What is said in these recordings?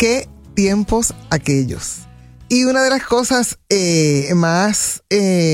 qué tiempos aquellos. Y una de las cosas más,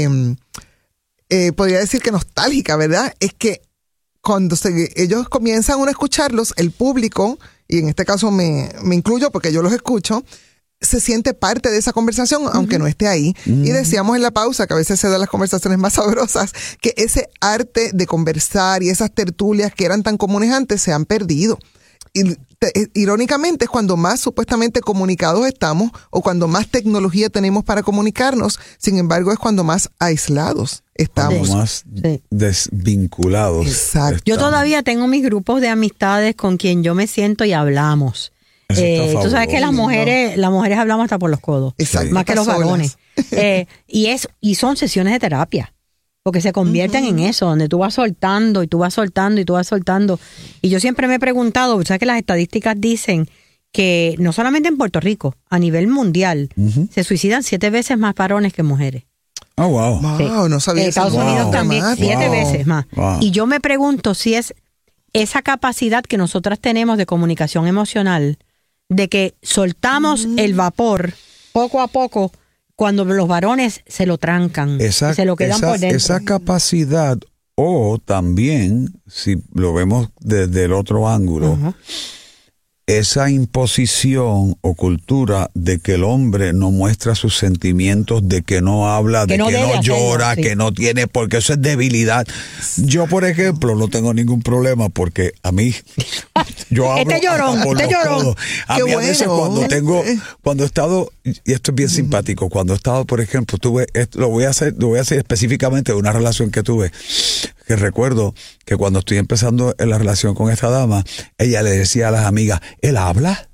podría decir que nostálgica, ¿verdad? Es que cuando ellos comienzan a escucharlos, el público, y en este caso me incluyo porque yo los escucho, se siente parte de esa conversación, aunque no esté ahí. Y decíamos en la pausa, que a veces se dan las conversaciones más sabrosas, que ese arte de conversar y esas tertulias que eran tan comunes antes se han perdido. Y irónicamente es cuando más supuestamente comunicados estamos o cuando más tecnología tenemos para comunicarnos, sin embargo es cuando más aislados estamos. Más desvinculados. Exacto. Yo todavía tengo mis grupos de amistades con quien yo me siento y hablamos. Tú sabes que las mujeres hablamos hasta por los codos. Exacto. Más que los varones. Y son sesiones de terapia. Porque se convierten en eso, donde tú vas soltando y tú vas soltando y tú vas soltando. Y yo siempre me he preguntado, ¿sabes que las estadísticas dicen que no solamente en Puerto Rico, a nivel mundial, se suicidan 7 veces más varones que mujeres? Oh, wow. Wow, Sí. no sabía eso. Estados Unidos también, 7 veces más. Wow. Y yo me pregunto si es esa capacidad que nosotras tenemos de comunicación emocional, de que soltamos el vapor poco a poco, cuando los varones se lo trancan, se lo quedan por dentro. Esa capacidad, o también, si lo vemos desde el otro ángulo, esa imposición o cultura de que el hombre no muestra sus sentimientos, de que no habla, de que no llora, hacerlo, sí. que no tiene, porque eso es debilidad. Yo, por ejemplo, no tengo ningún problema porque a mí, yo hablo llorón. A mí a veces cuando he estado, y esto es bien simpático, cuando he estado, por ejemplo, lo voy a hacer específicamente de una relación que tuve, que recuerdo que cuando estoy empezando en la relación con esta dama, ella le decía a las amigas, ¿él habla?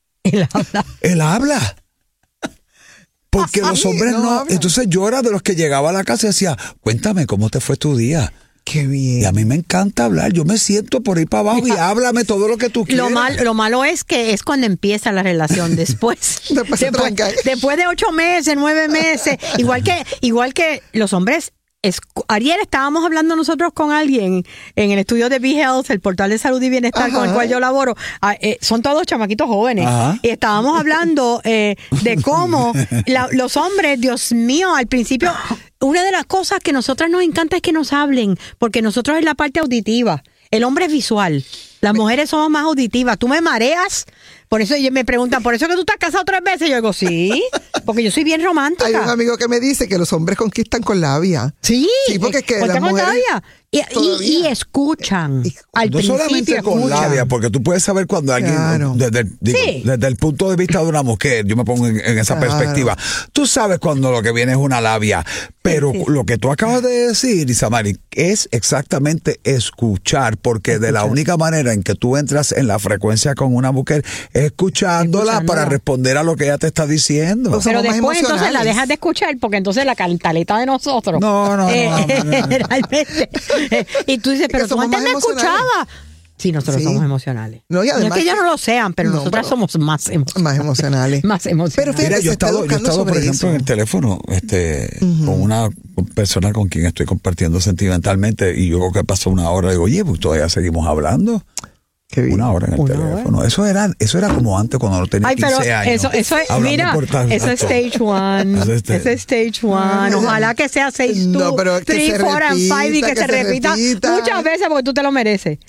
Porque los hombres no. Entonces yo era de los que llegaba a la casa y decía, cuéntame cómo te fue tu día. Qué bien. Y a mí me encanta hablar. Yo me siento por ir para abajo y háblame todo lo que tú quieras. Lo malo es que es cuando empieza la relación. Después de 8 meses, 9 meses. Igual que los hombres. Ayer estábamos hablando nosotros con alguien en el estudio de BeHealth, el portal de salud y bienestar con el cual yo laboro. Son todos chamaquitos jóvenes. Y estábamos hablando de cómo los hombres, Dios mío, al principio, una de las cosas que a nosotras nos encanta es que nos hablen, porque nosotros es la parte auditiva. El hombre es visual. Las mujeres somos más auditivas. Tú me mareas. Por eso me preguntan, ¿por eso que tú estás casado 3 veces? Yo digo, sí, porque yo soy bien romántica. Hay un amigo que me dice que los hombres conquistan con labia. Sí, porque es que las con mujeres labia. Y escuchan. Al no principio solamente con escuchan. labia, porque tú puedes saber cuando alguien, desde el punto de vista de una mujer, yo me pongo en esa perspectiva, tú sabes cuando lo que viene es una labia, pero lo que tú acabas de decir, Isamari, es exactamente escuchar, porque de la única manera en que tú entras en la frecuencia con una mujer es escuchándola para responder a lo que ella te está diciendo. Pero después entonces la dejas de escuchar, porque entonces la cantaleta de nosotros. No. Realmente. Y tú dices, pero tú antes me escuchabas. Sí, nosotros somos emocionales. No, y además no es que ellos no lo sean, pero nosotras somos más emocionales. Pero fíjate, mira, yo he estado por ejemplo, en el teléfono con una persona con quien estoy compartiendo sentimentalmente y yo creo que pasó 1 hora y digo, oye, pues todavía seguimos hablando. 1 hora en el teléfono. Eso era como antes cuando no tenía 15 años. Eso es, mira, eso es stage 1. Eso es stage 1. Ojalá que sea stage 2, 3, 4 and 5 y que se repita muchas veces porque tú te lo mereces.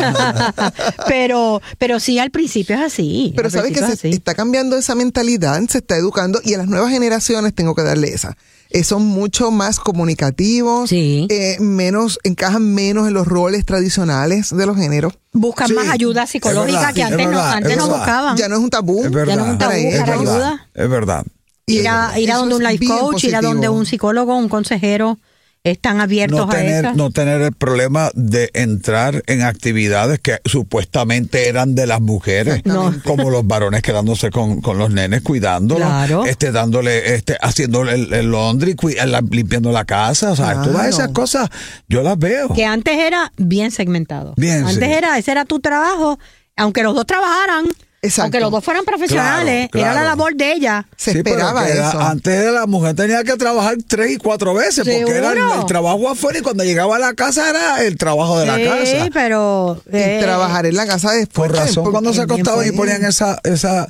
pero sí, al principio es así. Pero sabes que se está cambiando esa mentalidad, se está educando y a las nuevas generaciones tengo que darle esa. Son mucho más comunicativos, encajan menos en los roles tradicionales de los géneros. Buscan más ayuda psicológica que antes no buscaban. Ya no es un tabú. Es verdad, ya no es un tabú buscar ayuda. Es verdad. Ir a donde un life coach, ir a donde un psicólogo, un consejero. Están abiertos a eso. No tener el problema de entrar en actividades que supuestamente eran de las mujeres, como los varones quedándose con los nenes, cuidándolos, haciéndole el laundry, limpiando la casa, o sea, todas esas cosas yo las veo. Que antes era bien segmentado. Ese era tu trabajo, aunque los dos trabajaran. Exacto. Aunque los dos fueran profesionales, era la labor de ella. Se esperaba eso. Antes la mujer tenía que trabajar 3 y 4 veces, porque era el trabajo afuera y cuando llegaba a la casa era el trabajo de la casa. Sí, pero... y trabajar en la casa después. Por razón, cuando se acostaban y ponían esa